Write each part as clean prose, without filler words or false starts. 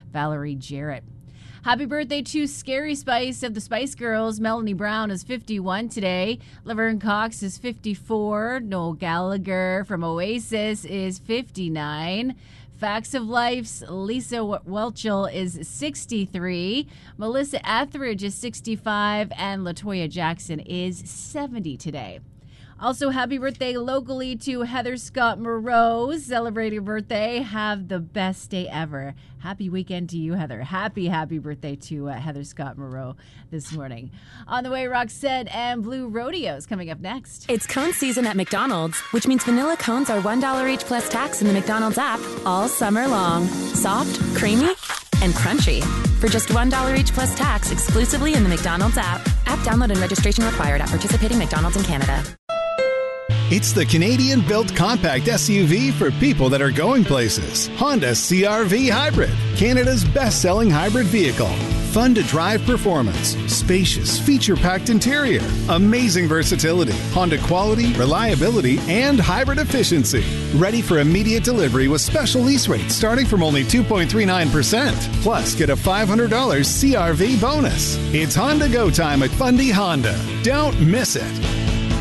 Valerie Jarrett. Happy birthday to Scary Spice of the Spice Girls. Melanie Brown is 51 today. Laverne Cox is 54. Noel Gallagher from Oasis is 59. Facts of Life's Lisa Welchel is 63. Melissa Etheridge is 65. And LaToya Jackson is 70 today. Also, happy birthday locally to Heather Scott Moreau. Celebrating birthday. Have the best day ever. Happy weekend to you, Heather. Happy birthday to Heather Scott Moreau this morning. On the way, Roxette and Blue Rodeo's coming up next. It's cone season at McDonald's, which means vanilla cones are $1 each plus tax in the McDonald's app all summer long. Soft, creamy, and crunchy. For just $1 each plus tax exclusively in the McDonald's app. App download and registration required at participating McDonald's in Canada. It's the Canadian-built compact SUV for people that are going places. Honda CR-V Hybrid, Canada's best-selling hybrid vehicle. Fun to drive performance, spacious, feature-packed interior, amazing versatility, Honda quality, reliability, and hybrid efficiency. Ready for immediate delivery with special lease rates starting from only 2.39%. Plus, get a $500 CR-V bonus. It's Honda Go time at Fundy Honda. Don't miss it.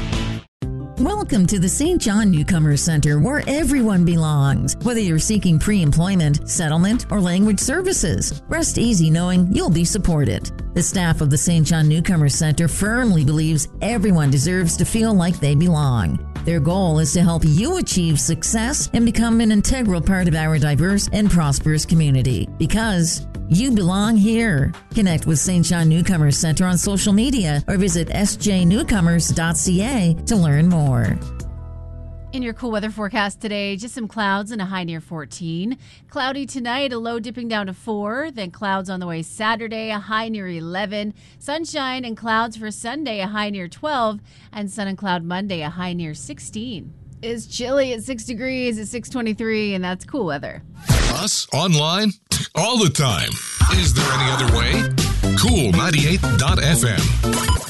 Welcome to the St. John Newcomer Center, where everyone belongs. Whether you're seeking pre-employment, settlement, or language services, rest easy knowing you'll be supported. The staff of the St. John Newcomer Center firmly believes everyone deserves to feel like they belong. Their goal is to help you achieve success and become an integral part of our diverse and prosperous community. Because you belong here. Connect with St. John Newcomer Center on social media or visit sjnewcomers.ca to learn more. In your cool weather forecast today, just some clouds and a high near 14. Cloudy tonight, a low dipping down to 4. Then clouds on the way Saturday, a high near 11. Sunshine and clouds for Sunday, a high near 12. And sun and cloud Monday, a high near 16. It's chilly at 6 degrees at 6:23, and that's cool weather. Us online all the time. Is there any other way? Cool 98.fm.